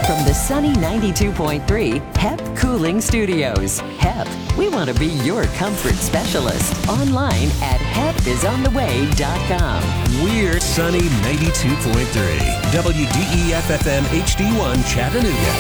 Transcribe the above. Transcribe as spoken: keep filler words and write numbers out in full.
From the sunny ninety-two point three H E P Cooling Studios. H E P, we want to be your comfort specialist. Online at heppisontheway dot com. We're sunny ninety-two point three W D E F F M H D one Chattanooga.